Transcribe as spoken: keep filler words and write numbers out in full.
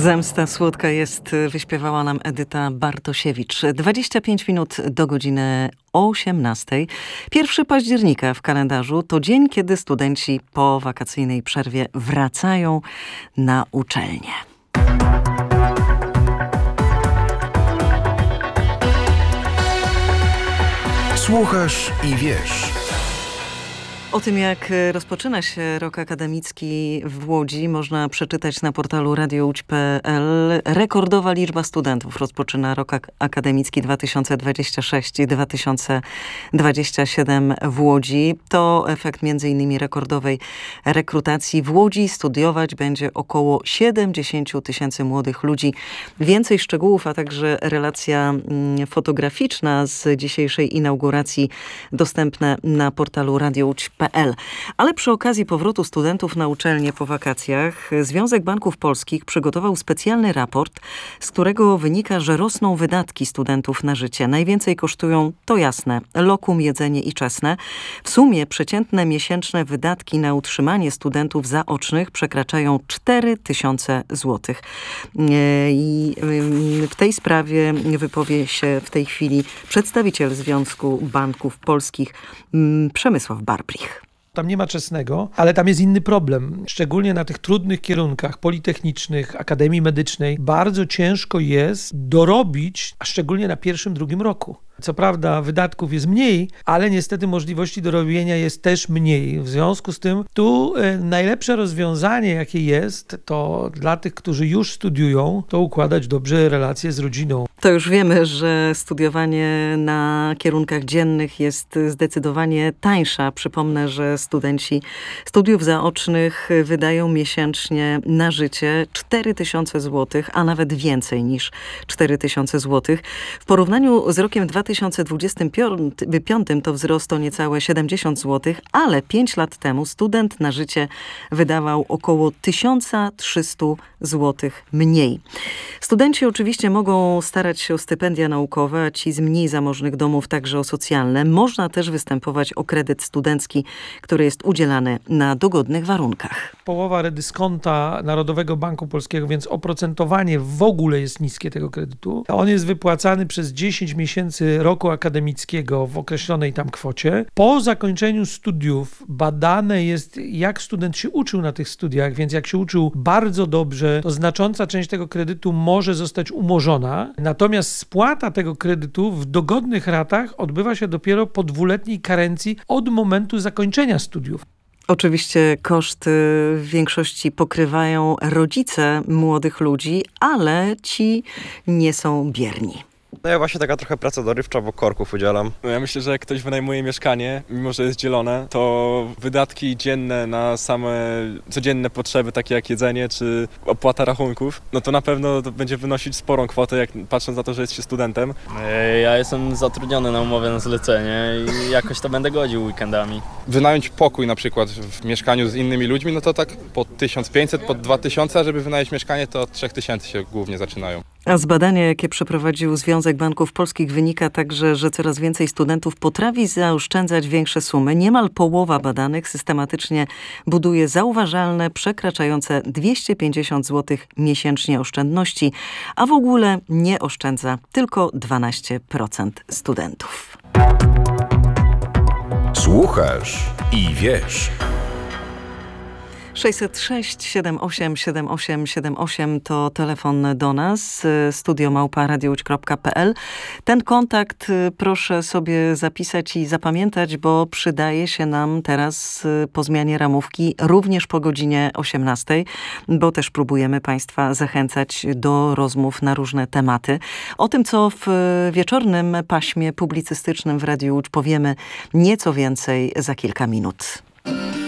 Zemsta słodka jest, wyśpiewała nam Edyta Bartosiewicz. dwadzieścia pięć minut do godziny osiemnastej. pierwszego października w kalendarzu to dzień, kiedy studenci po wakacyjnej przerwie wracają na uczelnię. Słuchasz i wiesz. O tym, jak rozpoczyna się rok akademicki w Łodzi, można przeczytać na portalu radio łódź kropka pe el. Rekordowa liczba studentów rozpoczyna rok ak- akademicki dwa tysiące dwudziesty szósty dwa tysiące dwudziesty siódmy w Łodzi. To efekt między innymi rekordowej rekrutacji. W Łodzi studiować będzie około siedemdziesiąt tysięcy młodych ludzi. Więcej szczegółów, a także relacja mm, fotograficzna z dzisiejszej inauguracji dostępne na portalu radio łódź kropka pe el. Ale przy okazji powrotu studentów na uczelnię po wakacjach Związek Banków Polskich przygotował specjalny raport, z którego wynika, że rosną wydatki studentów na życie. Najwięcej kosztują, to jasne, lokum, jedzenie i czesne. W sumie przeciętne miesięczne wydatki na utrzymanie studentów zaocznych przekraczają cztery tysiące złotych. I w tej sprawie wypowie się w tej chwili przedstawiciel Związku Banków Polskich Przemysław Barbrych. Tam nie ma czesnego, ale tam jest inny problem. Szczególnie na tych trudnych kierunkach politechnicznych, Akademii Medycznej bardzo ciężko jest dorobić, a szczególnie na pierwszym, drugim roku. Co prawda wydatków jest mniej, ale niestety możliwości dorobienia jest też mniej. W związku z tym tu y, najlepsze rozwiązanie, jakie jest, to dla tych, którzy już studiują, to układać dobrze relacje z rodziną. To już wiemy, że studiowanie na kierunkach dziennych jest zdecydowanie tańsza. Przypomnę, że studenci studiów zaocznych wydają miesięcznie na życie cztery tysiące złotych, a nawet więcej niż cztery tysiące złotych. W porównaniu z rokiem dwa tysiące dwudziestym piątym to wzrost o niecałe siedemdziesiąt złotych, ale pięć lat temu student na życie wydawał około tysiąc trzysta złotych mniej. Studenci oczywiście mogą starać się o stypendia naukowe, a ci z mniej zamożnych domów także o socjalne. Można też występować o kredyt studencki, który jest udzielany na dogodnych warunkach. Połowa redyskonta Narodowego Banku Polskiego, więc oprocentowanie w ogóle jest niskie tego kredytu. On jest wypłacany przez dziesięć miesięcy roku akademickiego w określonej tam kwocie. Po zakończeniu studiów badane jest, jak student się uczył na tych studiach, więc jak się uczył bardzo dobrze, to znacząca część tego kredytu może zostać umorzona. Natomiast spłata tego kredytu w dogodnych ratach odbywa się dopiero po dwuletniej karencji od momentu zakończenia studiów. Oczywiście koszty w większości pokrywają rodzice młodych ludzi, ale ci nie są bierni. No ja właśnie taka trochę praca dorywcza, bo korków udzielam. No ja myślę, że jak ktoś wynajmuje mieszkanie, mimo że jest dzielone, to wydatki dzienne na same codzienne potrzeby, takie jak jedzenie czy opłata rachunków, no to na pewno to będzie wynosić sporą kwotę, jak patrząc na to, że jest się studentem. Ja jestem zatrudniony na umowę na zlecenie i jakoś to będę godził weekendami. Wynająć pokój na przykład w mieszkaniu z innymi ludźmi, no to tak po tysiąc pięćset, po dwa tysiące, a żeby wynająć mieszkanie, to od trzy tysiące się głównie zaczynają. A z badania, jakie przeprowadził Związek Banków Polskich, wynika także, że coraz więcej studentów potrafi zaoszczędzać większe sumy. Niemal połowa badanych systematycznie buduje zauważalne, przekraczające dwieście pięćdziesiąt złotych miesięcznie oszczędności, a w ogóle nie oszczędza tylko dwanaście procent studentów. Słuchasz i wiesz. sześćset sześć siedem osiem siedem osiem siedem osiem to telefon do nas, studio małpa radio łódź kropka pe el. Ten kontakt proszę sobie zapisać i zapamiętać, bo przydaje się nam teraz po zmianie ramówki, również po godzinie osiemnastej, bo też próbujemy Państwa zachęcać do rozmów na różne tematy. O tym, co w wieczornym paśmie publicystycznym w Radiu Łódź powiemy nieco więcej za kilka minut.